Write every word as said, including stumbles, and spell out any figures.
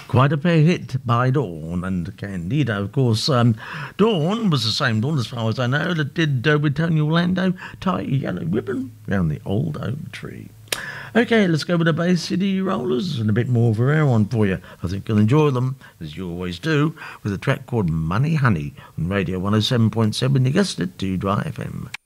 Quite a fair hit by Dawn and Candida. Of course, um, Dawn was the same Dawn, as far as I know, that did uh, with Tony Orlando, tie a yellow ribbon round the old oak tree. Okay, let's go with the Bay City Rollers and a bit more of a rare one for you. I think you'll enjoy them, as you always do, with a track called Money Honey on Radio one oh seven point seven. You guessed it, two Dry F M.